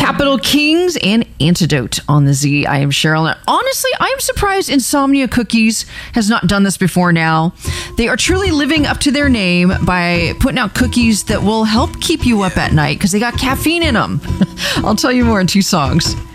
Capital Kings and Antidote on the Z. I am Cheryl. Honestly, I am surprised Insomnia Cookies has not done this before now. They are truly living up to their name by putting out cookies that will help keep you up at night because they got caffeine in them. I'll tell you more in 2 songs.